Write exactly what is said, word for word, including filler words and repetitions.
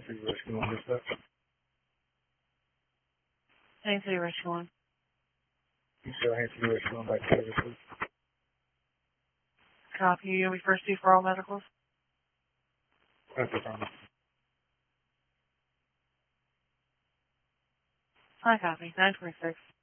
Thanks for your rescue on this stuff. Thanks for your rescue on. You still have to do rescue on by services. Copy. You'll be first due for all medicals. That's the problem. Hi, copy. nine twenty-six.